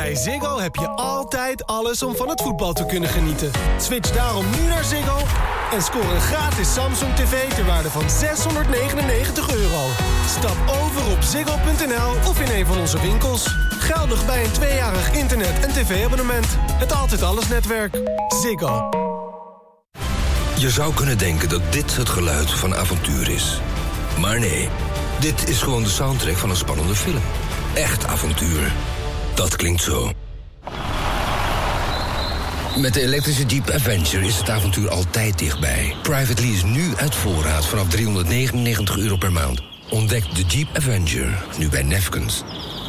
Bij Ziggo heb je altijd alles om van het voetbal te kunnen genieten. Switch daarom nu naar Ziggo en score een gratis Samsung TV ter waarde van €699. Stap over op ziggo.nl of in een van onze winkels. Geldig bij een 2-jarig internet- en tv-abonnement. Het Altijd Alles netwerk. Ziggo. Je zou kunnen denken dat dit het geluid van avontuur is. Maar nee, dit is gewoon de soundtrack van een spannende film. Echt avontuur. Dat klinkt zo. Met de elektrische Jeep Avenger is het avontuur altijd dichtbij. Private lease nu uit voorraad vanaf €399 per maand. Ontdek de Jeep Avenger, nu bij Nefkens.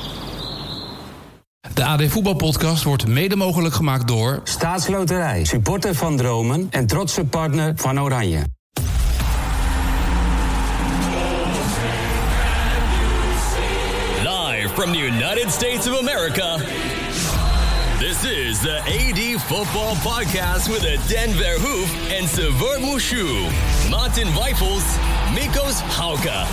De AD Voetbalpodcast wordt mede mogelijk gemaakt door Staatsloterij, supporter van Dromen en trotse partner van Oranje. Live from the United States of America, this is the AD Football Podcast with Dan Verhoef en Severt Mouchou. Martin Weifels, Mikos Hauka.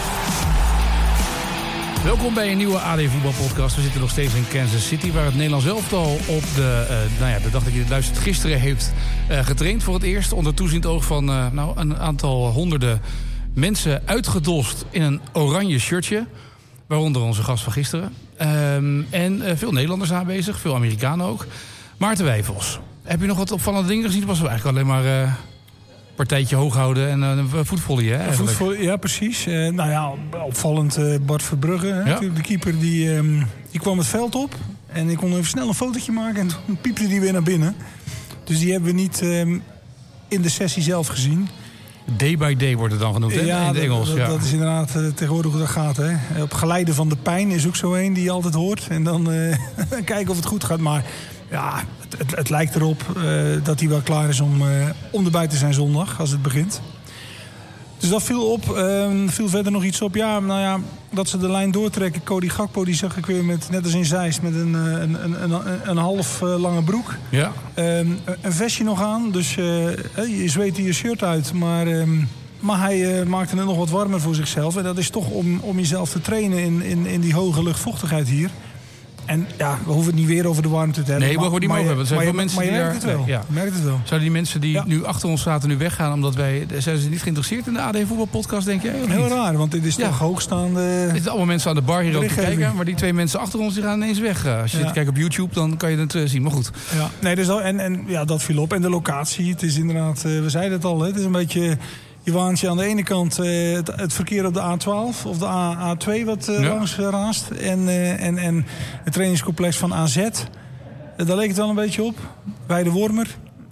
Welkom bij een nieuwe AD Voetbalpodcast. We zitten nog steeds in Kansas City, waar het Nederlands elftal op de dag dat je dit luistert gisteren heeft getraind voor het eerst. Onder toeziend oog van een aantal honderden mensen uitgedost in een oranje shirtje. Waaronder onze gast van gisteren. En veel Nederlanders aanwezig, veel Amerikanen ook. Maarten Weifels, heb je nog wat opvallende dingen gezien? Het was eigenlijk alleen maar partijtje hoog houden en voetvolleyen, hè? Ja, precies. Opvallend Bart Verbrugge. Hè? Ja. De keeper die kwam het veld op. En ik kon even snel een fotootje maken. En toen piepte die weer naar binnen. Dus die hebben we niet in de sessie zelf gezien. Day by day wordt het dan genoemd, hè? Ja, in het Engels. Dat is inderdaad tegenwoordig hoe dat gaat. Hè? Op geleide van de pijn is ook zo een die je altijd hoort. En dan kijken of het goed gaat. Maar ja, het lijkt erop dat hij wel klaar is om erbij te zijn zondag, als het begint. Dus dat viel op. Viel verder nog iets op. Ja, dat ze de lijn doortrekken. Cody Gakpo, die zag ik weer net als in Zeist, met een half lange broek. Ja. Een vestje nog aan. Dus je zweet je shirt uit. Maar hij maakte het nog wat warmer voor zichzelf. En dat is toch om jezelf te trainen in die hoge luchtvochtigheid hier. En ja, we hoeven het niet weer over de warmte te hebben. Nee, we hoeven het niet mogen hebben. Maar je merkt het wel. Ja. Merkt het wel. Zouden die mensen die nu achter ons zaten nu weggaan, omdat zijn ze niet geïnteresseerd in de AD Voetbalpodcast, denk jij? Heel raar, want dit is toch hoogstaande. Dit zijn allemaal mensen aan de bar hier ook te kijken. Maar die twee mensen achter ons die gaan ineens weg. Als je zit te kijken op YouTube, dan kan je het zien. Maar goed. Ja, nee, dus dat viel op. En de locatie, het is inderdaad, we zeiden het al, het is een beetje. Je waant je aan de ene kant het verkeer op de A12 of de A2 wat langs raast. En het trainingscomplex van AZ. Daar leek het wel een beetje op. Bij de Wormer.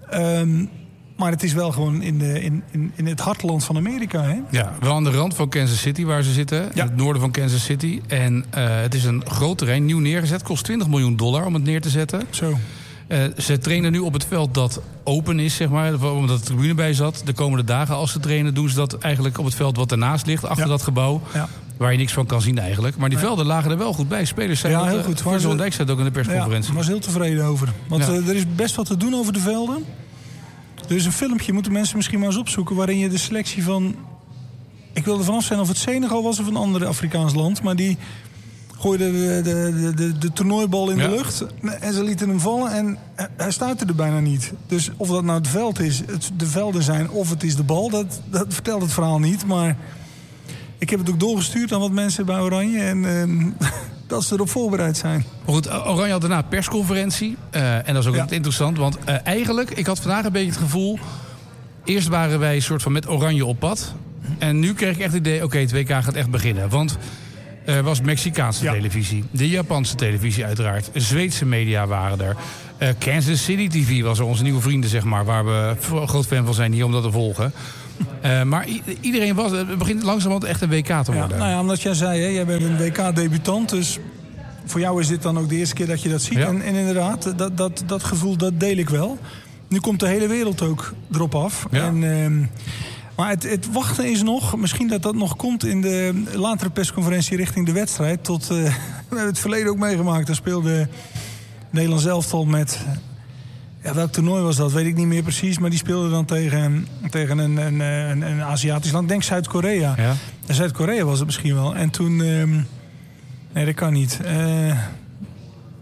Maar het is wel gewoon in het hartland van Amerika. Hè? Ja, wel aan de rand van Kansas City waar ze zitten. Ja. In het noorden van Kansas City. En het is een groot terrein, nieuw neergezet. Kost $20 miljoen om het neer te zetten. Zo. Ze trainen nu op het veld dat open is, zeg maar, omdat de tribune bij zat. De komende dagen, als ze trainen, doen ze dat eigenlijk op het veld wat ernaast ligt, achter dat gebouw. Ja. Waar je niks van kan zien eigenlijk. Maar die velden lagen er wel goed bij. Spelers zijn heel goed. Van Dijk zei het ook in de persconferentie. Ja, was heel tevreden over. Want er is best wat te doen over de velden. Er is een filmpje, moeten mensen misschien maar eens opzoeken, waarin je de selectie van, ik wilde vanaf zijn of het Senegal was of een ander Afrikaans land, maar die gooide de toernooibal in de lucht. En ze lieten hem vallen en hij stuitte er bijna niet. Dus of dat nou het veld is, de velden zijn of het is de bal, dat vertelt het verhaal niet. Maar ik heb het ook doorgestuurd aan wat mensen bij Oranje. En dat ze erop voorbereid zijn. Maar goed, Oranje had daarna een persconferentie. En dat is ook interessant. Want eigenlijk, ik had vandaag een beetje het gevoel, eerst waren wij een soort van met Oranje op pad. En nu kreeg ik echt het idee, oké, het WK gaat echt beginnen. Want er was Mexicaanse televisie, de Japanse televisie uiteraard. Zweedse media waren er. Kansas City TV was er, onze nieuwe vrienden, zeg maar, waar we groot fan van zijn hier om dat te volgen. Maar iedereen het begint langzamerhand echt een WK te worden. Ja, omdat jij zei, hè, jij bent een WK-debutant, dus voor jou is dit dan ook de eerste keer dat je dat ziet. Ja. En inderdaad, dat gevoel, dat deel ik wel. Nu komt de hele wereld ook erop af. Ja. Maar het wachten is nog, misschien dat nog komt in de latere persconferentie richting de wedstrijd. We hebben het verleden ook meegemaakt. Daar speelde Nederlands elftal met, welk toernooi was dat, weet ik niet meer precies. Maar die speelde dan tegen een Aziatisch land, denk Zuid-Korea. Ja. En Zuid-Korea was het misschien wel. En toen, nee, dat kan niet.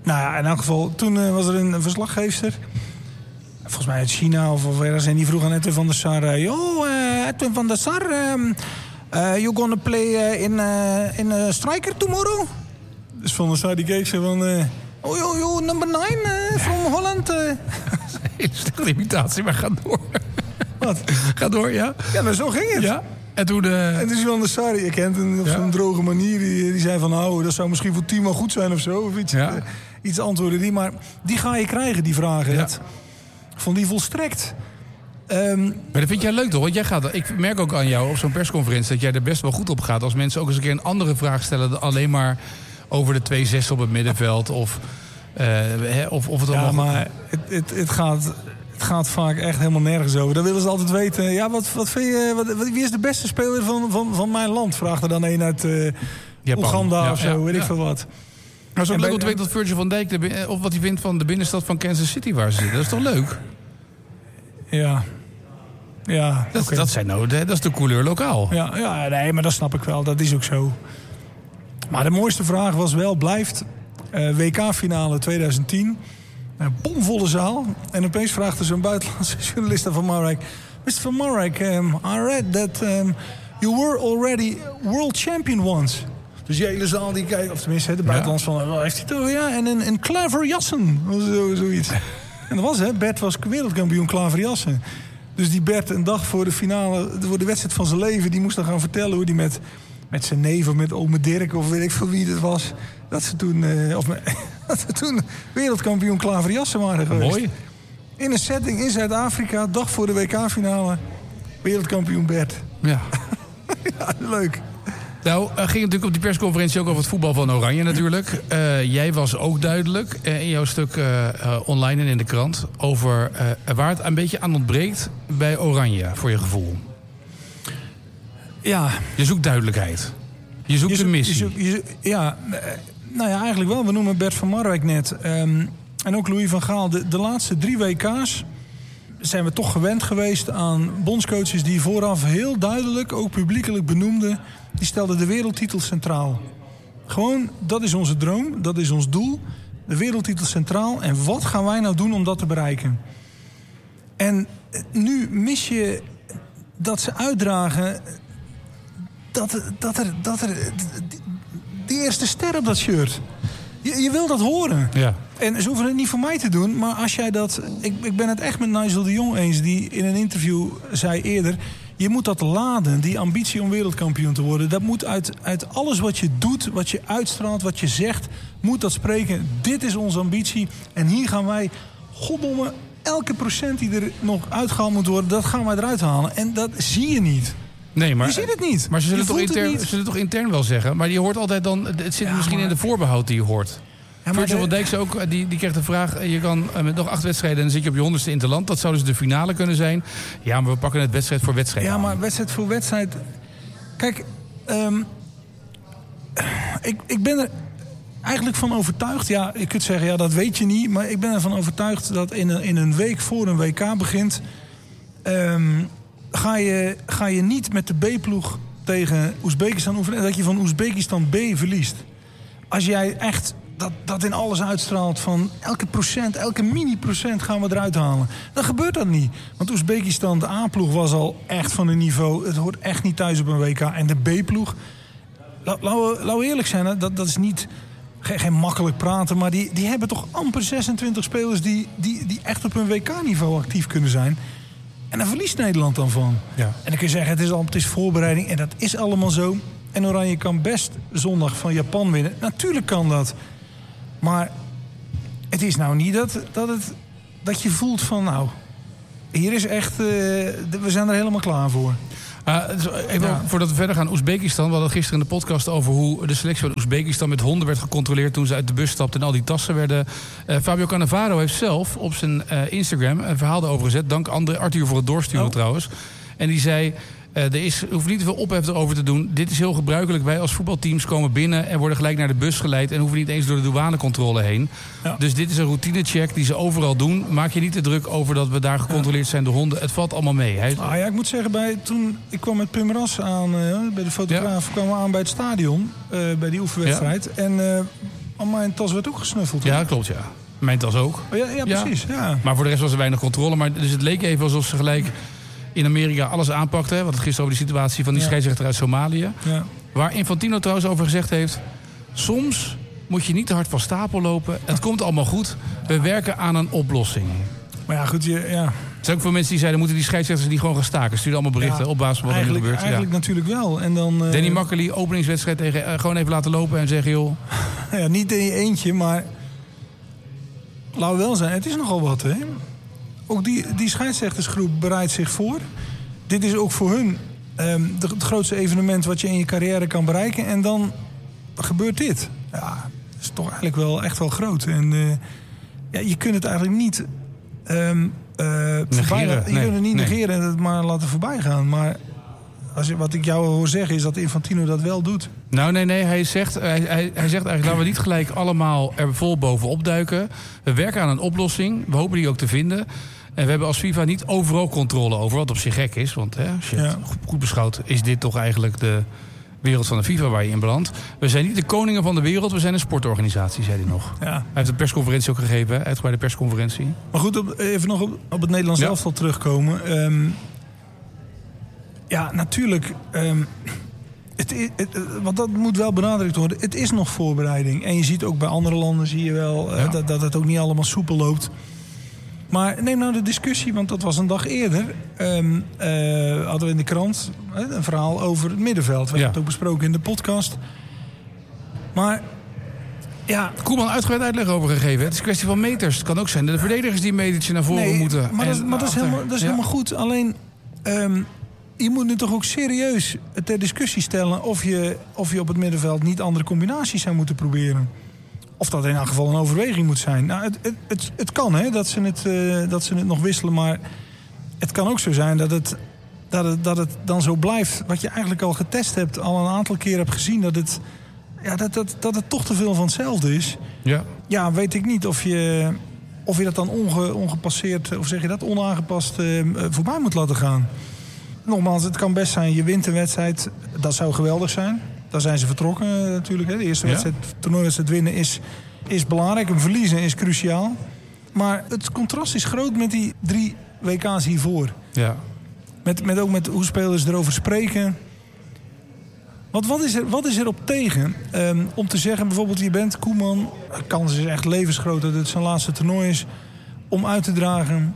Nou ja, in elk geval, toen was er een verslaggeefster. Volgens mij uit China of ergens. En die vroeg aan Edwin van der Sar... Edwin van der Sar, you gonna play in striker tomorrow? Dus van der Sar die keek ze van... yo, number 9 from Holland. Hele slechte imitatie, maar ga door. Wat? Ga door, ja. Ja, maar zo ging het. Ja. En toen... En dus van der Sar, je kent hem op zo'n droge manier. Die zei van, nou, dat zou misschien voor het team wel goed zijn of zo. Of iets, iets antwoorden die. Maar die ga je krijgen, die vragen. Ja. Vond die volstrekt. Maar dat vind jij leuk toch? Want jij gaat, ik merk ook aan jou op zo'n persconferentie... dat jij er best wel goed op gaat. Als mensen ook eens een keer een andere vraag stellen... dan alleen maar over de 2 6 op het middenveld. Of het allemaal... maar het gaat vaak echt helemaal nergens over. Dan willen ze altijd weten... Ja, wat vind je, wie is de beste speler van mijn land? Vraagt er dan een uit Oeganda of zo, weet ik veel wat. Maar zo leuk om te weten dat Virgil van Dijk... of wat hij vindt van de binnenstad van Kansas City waar ze zitten. Dat is toch leuk? Ja, dat is de couleur lokaal. Ja, nee, maar dat snap ik wel. Dat is ook zo. Maar de mooiste vraag was wel, blijft... WK-finale 2010... bomvolle zaal. En opeens vraagt er zo'n buitenlandse journalist van Marwijk... Mr. Van Marwijk, I read that you were already world champion once. Dus die hele zaal die kijkt, of tenminste de buitenlands van... Wat heeft hij toch? Ja, en een klaverjassen. Zoiets. En dat was, Bert was wereldkampioen klaverjassen. Dus die Bert een dag voor de finale, voor de wedstrijd van zijn leven... die moest dan gaan vertellen hoe die met zijn neef of met ome Dirk... of weet ik veel wie het was... dat ze toen wereldkampioen klaverjassen waren geweest. Mooi. In een setting in Zuid-Afrika, dag voor de WK-finale... wereldkampioen Bert. Ja. Ja, leuk. Nou, ging natuurlijk op die persconferentie ook over het voetbal van Oranje natuurlijk. Jij was ook duidelijk in jouw stuk online en in de krant... over waar het een beetje aan ontbreekt bij Oranje, voor je gevoel. Ja. Je zoekt duidelijkheid. Je zoekt een missie. Nou ja, eigenlijk wel. We noemen Bert van Marwijk net. En ook Louis van Gaal. De laatste 3 WK's zijn we toch gewend geweest aan bondscoaches... die vooraf heel duidelijk, ook publiekelijk benoemden... die stelden de wereldtitel centraal. Gewoon, dat is onze droom, dat is ons doel. De wereldtitel centraal. En wat gaan wij nou doen om dat te bereiken? En nu mis je dat ze uitdragen... dat er die eerste ster op dat shirt. Je wil dat horen. Ja. En ze hoeven het niet voor mij te doen. Maar als jij dat... Ik ben het echt met Nigel de Jong eens... die in een interview zei eerder... je moet dat laden, die ambitie om wereldkampioen te worden. Dat moet uit alles wat je doet, wat je uitstraalt, wat je zegt... moet dat spreken. Dit is onze ambitie. En hier gaan wij... goddomme, elke procent die er nog uitgehaald moet worden... dat gaan wij eruit halen. En dat zie je niet. Nee, maar, je ziet het niet. Maar ze zullen toch intern wel zeggen. Maar je hoort altijd dan... Het zit misschien in de voorbehoud die je hoort. Ja, Virgil van Dijk ook, die kreeg de vraag... je kan met nog 8 wedstrijden en dan zit je op je 100ste interland. Dat zou dus de finale kunnen zijn. Ja, maar we pakken het wedstrijd voor wedstrijd aan. Maar wedstrijd voor wedstrijd... Kijk, ik ben er eigenlijk van overtuigd... Ja, je kunt zeggen, ja, dat weet je niet... maar ik ben ervan overtuigd dat in een week voor een WK begint... Ga je niet met de B-ploeg tegen Oezbekistan oefenen... dat je van Oezbekistan B verliest. Als jij echt dat in alles uitstraalt van elke procent... elke mini-procent gaan we eruit halen... dan gebeurt dat niet. Want Oezbekistan, de A-ploeg, was al echt van een niveau... het hoort echt niet thuis op een WK. En de B-ploeg... Laten we eerlijk zijn, dat is niet... Geen makkelijk praten, maar die hebben toch amper 26 spelers... die echt op een WK-niveau actief kunnen zijn... En daar verliest Nederland dan van. Ja. En dan kun je zeggen, het is voorbereiding. En dat is allemaal zo. En Oranje kan best zondag van Japan winnen. Natuurlijk kan dat. Maar het is nou niet dat je voelt van... nou, hier is echt... we zijn er helemaal klaar voor. Voordat we verder gaan, Oezbekistan. We hadden gisteren in de podcast over hoe de selectie van Oezbekistan met honden werd gecontroleerd toen ze uit de bus stapten en al die tassen werden. Fabio Cannavaro heeft zelf op zijn Instagram een verhaal erover gezet. Dank Arthur voor het doorsturen trouwens. En die zei... hoeft niet te veel ophef erover te doen. Dit is heel gebruikelijk. Wij als voetbalteams komen binnen en worden gelijk naar de bus geleid en hoeven niet eens door de douanecontrole heen. Ja. Dus dit is een routinecheck die ze overal doen. Maak je niet te druk over dat we daar gecontroleerd zijn door honden. Het valt allemaal mee. Ik moet zeggen, toen ik kwam met Pim Ras aan, bij de fotograaf, kwamen we aan bij het stadion, bij die oefenwedstrijd. Ja. En mijn tas werd ook gesnuffeld. Ja, klopt, ja. Mijn tas ook. Ja, precies. Ja. Maar voor de rest was er weinig controle. Maar dus het leek even alsof ze gelijk in Amerika alles aanpakten. We hadden het gisteren over de situatie van die scheidsrechter uit Somalië. Ja. Waar Infantino trouwens over gezegd heeft... soms moet je niet te hard van stapel lopen. Het komt allemaal goed. We werken aan een oplossing. Maar ja, goed, er zijn ook veel mensen die zeiden... moeten die scheidsrechters die gewoon gaan staken? Stuur allemaal berichten op basis van wat er nu gebeurt. Eigenlijk natuurlijk wel. En dan, Danny Makkely, openingswedstrijd tegen... gewoon even laten lopen en zeggen, joh... Ja, niet in je eentje, maar... laten we wel zijn, het is nogal wat, hè? Ook die scheidsrechtersgroep bereidt zich voor. Dit is ook voor hun het grootste evenement wat je in je carrière kan bereiken. En dan gebeurt dit. Ja, dat is toch eigenlijk wel echt wel groot. En je kunt het eigenlijk niet negeren. Je kunt het niet negeren en het maar laten voorbij gaan. Maar wat ik jou hoor zeggen is dat Infantino dat wel doet. Nou, nee. Hij zegt eigenlijk, laten we niet gelijk allemaal er vol bovenop duiken. We werken aan een oplossing. We hopen die ook te vinden. En we hebben als FIFA niet overal controle over, wat op zich gek is. Want als je het goed beschouwt, is dit toch eigenlijk de wereld van de FIFA waar je in belandt. We zijn niet de koningen van de wereld, we zijn een sportorganisatie, zei hij nog. Ja. Hij heeft een persconferentie ook gegeven, uitgebreide persconferentie. Maar goed, even nog op het Nederlands elftal terugkomen. Natuurlijk... want dat moet wel benadrukt worden. Het is nog voorbereiding. En je ziet ook bij andere landen zie je wel dat het ook niet allemaal soepel loopt. Maar neem nou de discussie, want dat was een dag eerder. Hadden we in de krant een verhaal over het middenveld. We hebben het ook besproken in de podcast. Maar ja... Koeman uitgebreid uitleg over gegeven. Het is een kwestie van meters. Het kan ook zijn dat de verdedigers die een metertje naar voren moeten. Maar dat is helemaal goed. Alleen... je moet nu toch ook serieus ter discussie stellen... of je op het middenveld niet andere combinaties zou moeten proberen. Of dat in elk geval een overweging moet zijn. Nou, het kan, hè, dat ze het nog wisselen. Maar het kan ook zo zijn dat het dan zo blijft... wat je eigenlijk al getest hebt, al een aantal keer hebt gezien... dat het toch te veel van hetzelfde is. Ja, weet ik niet of je dat dan ongepasseerd... of zeg je dat, onaangepast voorbij moet laten gaan. Nogmaals, het kan best zijn, je wint een wedstrijd. Dat zou geweldig zijn. Daar zijn ze vertrokken natuurlijk. Hè. De eerste toernooiwedstrijd winnen is belangrijk. En verliezen is cruciaal. Maar het contrast is groot met die 3 WK's hiervoor. Ja. Ook met hoe spelers erover spreken. Want wat is er op tegen? Om te zeggen, bijvoorbeeld, je bent Koeman. De kans is echt levensgroot dat het zijn laatste toernooi is. Om uit te dragen.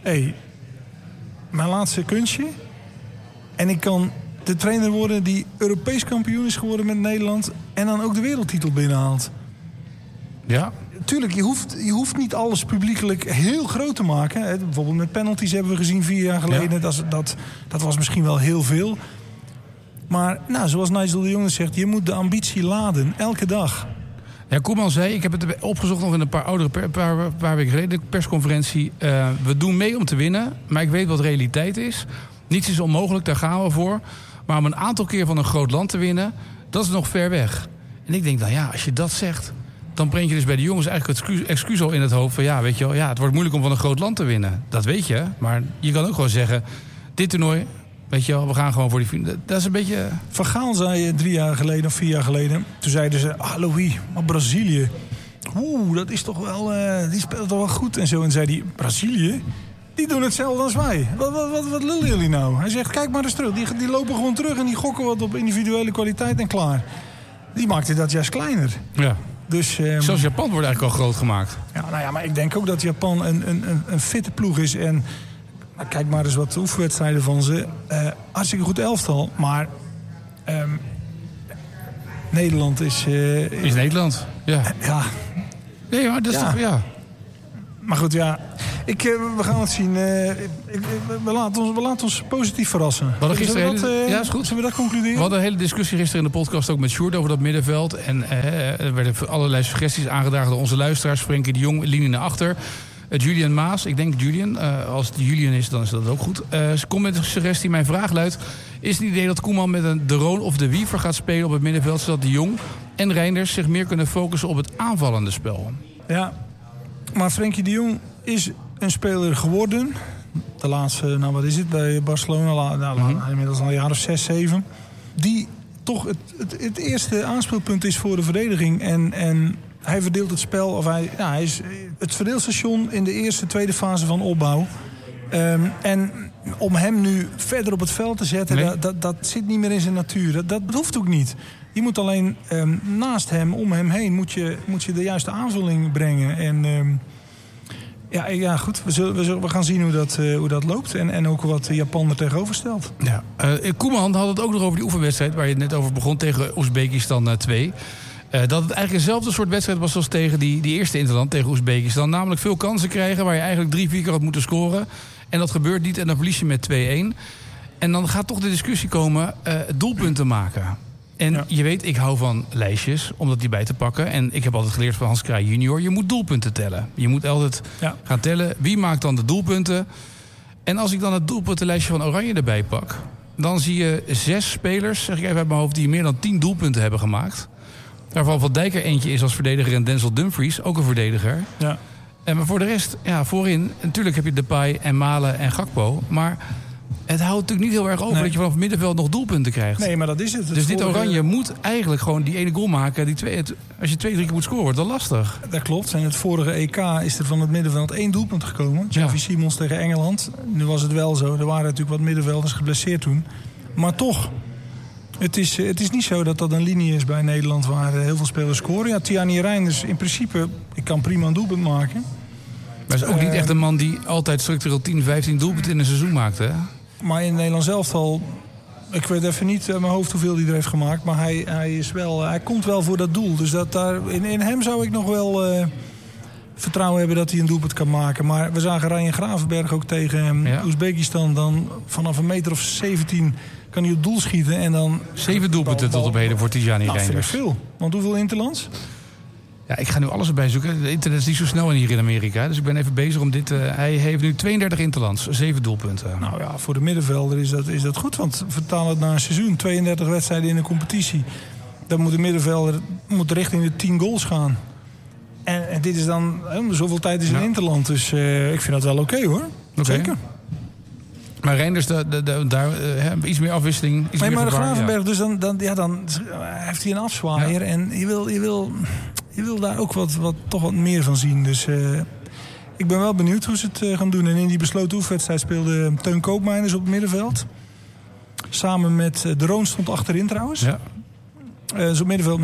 Mijn laatste kunstje. En ik kan de trainer worden die Europees kampioen is geworden met Nederland... en dan ook de wereldtitel binnenhaalt. Ja. Tuurlijk, je hoeft niet alles publiekelijk heel groot te maken. Hè. Bijvoorbeeld met penalties hebben we gezien 4 jaar geleden. Ja. Dat was misschien wel heel veel. Maar zoals Nigel de Jong zegt... je moet de ambitie laden, elke dag. Ja, Koeman zei, ik heb het opgezocht nog in een paar weken geleden... de persconferentie. We doen mee om te winnen, maar ik weet wat realiteit is... Niets is onmogelijk, daar gaan we voor. Maar om een aantal keer van een groot land te winnen... dat is nog ver weg. En ik denk dan, als je dat zegt... dan breng je dus bij de jongens eigenlijk het excuus al in het hoofd... van weet je wel, het wordt moeilijk om van een groot land te winnen. Dat weet je, maar je kan ook gewoon zeggen... dit toernooi, weet je wel, we gaan gewoon voor die vrienden. Dat is een beetje... Van Gaal zei 3 jaar geleden of 4 jaar geleden... toen zeiden ze, Louis, maar Brazilië... dat is toch wel... die speelt toch wel goed en zo. En zei hij, Brazilië... Die doen hetzelfde als wij. Wat lullen jullie nou? Hij zegt, kijk maar eens terug. Die lopen gewoon terug en die gokken wat op individuele kwaliteit en klaar. Die maakte dat juist kleiner. Ja. Dus, zelfs Japan wordt eigenlijk al groot gemaakt. Ja, maar ik denk ook dat Japan een fitte ploeg is. En kijk maar eens wat oefenwedstrijden van ze. Hartstikke goed elftal. Maar Nederland is... is Nederland, ja. Nee, maar dat is toch... Ja. Maar goed, we gaan het zien. We laten ons positief verrassen. Zullen we dat concluderen? We hadden een hele discussie gisteren in de podcast ook met Sjoerd over dat middenveld. En er werden allerlei suggesties aangedragen door onze luisteraars. Frenkie de Jong, linie naar achter. Julian Maas, ik denk Julian. Als het Julian is, dan is dat ook goed. Ze komt met een suggestie. Mijn vraag luidt... is het idee dat Koeman met een De Roon of De Wiever gaat spelen op het middenveld... zodat de Jong en Reinders zich meer kunnen focussen op het aanvallende spel? Ja, maar Frenkie de Jong is een speler geworden. De laatste, wat is het, bij Barcelona, inmiddels al een jaar of 6, 7. Die toch het eerste aanspeelpunt is voor de verdediging. En hij verdeelt het spel. Of hij is het verdeelstation in de eerste, tweede fase van opbouw. En om hem nu verder op het veld te zetten, dat zit niet meer in zijn natuur. Dat hoeft ook niet. Je moet alleen naast hem, om hem heen, moet je de juiste aanvulling brengen. En goed, we gaan zien hoe dat loopt. En ook wat Japan er tegenover stelt. Ja. Koeman had het ook nog over die oefenwedstrijd waar je het net over begon tegen Oezbekistan 2. Dat het eigenlijk dezelfde soort wedstrijd was als tegen die eerste interland tegen Oezbekistan. Namelijk veel kansen krijgen waar je eigenlijk 3-4 keer had moeten scoren. En dat gebeurt niet en dan verlies je met 2-1. En dan gaat toch de discussie komen doelpunten maken. En je weet, ik hou van lijstjes om dat die bij te pakken. En ik heb altijd geleerd van Hans Kraaij junior, je moet doelpunten tellen. Je moet altijd gaan tellen, wie maakt dan de doelpunten. En als ik dan het doelpuntenlijstje van Oranje erbij pak, dan zie je 6 spelers, zeg ik even uit mijn hoofd, die meer dan 10 doelpunten hebben gemaakt. Waarvan Van Dijk er eentje is als verdediger en Denzel Dumfries, ook een verdediger. Ja. Maar voor de rest, voorin, natuurlijk heb je Depay en Malen en Gakpo. Maar het houdt natuurlijk niet heel erg over dat je vanaf het middenveld nog doelpunten krijgt. Nee, maar dat is het. Dus dit Oranje moet eigenlijk gewoon die ene goal maken. Als je 2-3 keer moet scoren, wordt dat lastig. Dat klopt. En het vorige EK is er van het middenveld 1 doelpunt gekomen. Xavi Simons tegen Engeland. Nu was het wel zo. Er waren natuurlijk wat middenvelders geblesseerd toen. Maar toch, het is niet zo dat een linie is bij Nederland waar heel veel spelers scoren. Ja, Tiani Reinders in principe, ik kan prima een doelpunt maken. Maar is ook niet echt een man die altijd structureel 10, 15 doelpunten in een seizoen maakt, hè? Maar in Nederland zelf al, ik weet even niet uit mijn hoofd hoeveel hij er heeft gemaakt. Maar hij komt wel voor dat doel. Dus in hem zou ik nog wel vertrouwen hebben dat hij een doelpunt kan maken. Maar we zagen Ryan Gravenberg ook tegen Oezbekistan. Dan vanaf een meter of 17 kan hij op doel schieten. En dan 7 doelpunten tot op heden voor Tijani Reinders. Dat vind ik veel. Want hoeveel interlands? Ja, ik ga nu alles erbij zoeken. Het internet is niet zo snel hier in Amerika. Dus ik ben even bezig om dit. Hij heeft nu 32 interlands, 7 doelpunten. Nou ja, voor de middenvelder is dat goed. Want vertaal het naar een seizoen. 32 wedstrijden in een competitie. Dan moet de middenvelder richting de 10 goals gaan. En dit is dan zoveel tijd is een interland. Dus ik vind dat wel oké, hoor. Zeker. Maar Reinders, daar iets meer afwisseling. Iets meer maar de Gravenberg, dus dan heeft hij een afzwaaier. Ja. En je wil daar ook toch wat meer van zien. Dus ik ben wel benieuwd hoe ze het gaan doen. En in die besloten oefenwedstrijd speelde Teun Koopmeiners op het middenveld. Samen met de Roon stond achterin trouwens. Ja. Zo op het middenveld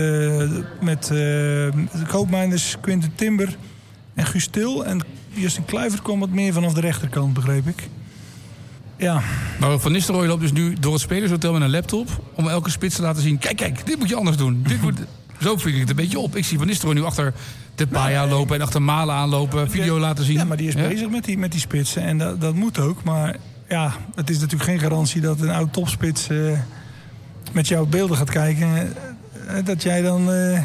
met Koopmeiners, Quinten Timber en Guus Til. En Justin Kluivert kwam wat meer vanaf de rechterkant, begreep ik. Ja. Maar Van Nistelrooy loopt dus nu door het spelershotel met een laptop om elke spits te laten zien. Kijk, dit moet je anders doen. Zo vlieg ik het een beetje op. Ik zie Van Nistelrooy nu achter de Paya lopen en achter Malen aanlopen, video laten zien. Ja, maar die is bezig met die spitsen en dat moet ook. Maar ja, het is natuurlijk geen garantie dat een oud topspits met jouw beelden gaat kijken. Dat jij dan... het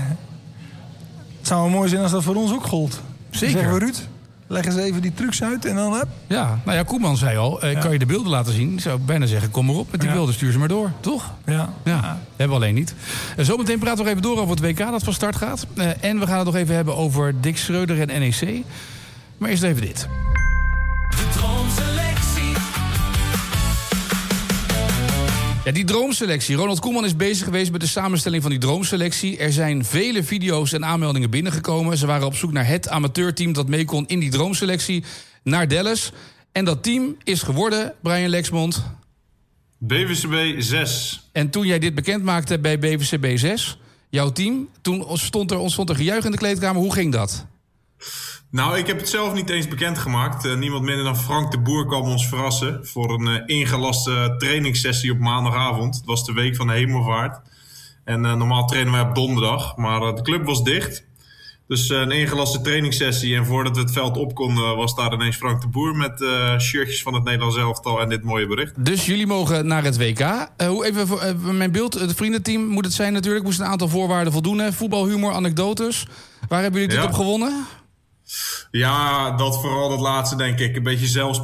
zou wel mooi zijn als dat voor ons ook gold. Zeker. Zeggen we, Ruud, leg eens even die trucs uit en dan... Ja, nou ja, Koeman zei al, kan je de beelden laten zien? Ik zou bijna zeggen, kom maar op met die beelden, stuur ze maar door, toch? Ja. Hebben we alleen niet. Zometeen praten we nog even door over het WK dat van start gaat. En we gaan het nog even hebben over Dick Schreuder en NEC. Maar eerst even dit. De droomselectie. Ja, die droomselectie. Ronald Koeman is bezig geweest met de samenstelling van die droomselectie. Er zijn vele video's en aanmeldingen binnengekomen. Ze waren op zoek naar het amateurteam dat mee kon in die droomselectie naar Dallas. En dat team is geworden, Brian Lexmond... BVCB 6. En toen jij dit bekend maakte bij BVCB 6, jouw team, toen ontstond er gejuich in de kleedkamer. Hoe ging dat? Nou, ik heb het zelf niet eens bekendgemaakt. Niemand minder dan Frank de Boer kwam ons verrassen voor een ingelaste trainingssessie op maandagavond. Het was de week van de hemelvaart. En normaal trainen wij op donderdag, maar de club was dicht. Dus een ingelaste trainingssessie. En voordat we het veld op konden, was daar ineens Frank de Boer met shirtjes van het Nederlands elftal en dit mooie bericht. Dus jullie mogen naar het WK. Even voor mijn beeld, het vriendenteam moet het zijn natuurlijk. Moest een aantal voorwaarden voldoen. Hè? Voetbal, humor, anekdotes. Waar hebben jullie dit op gewonnen? Ja, dat vooral dat laatste denk ik. Een beetje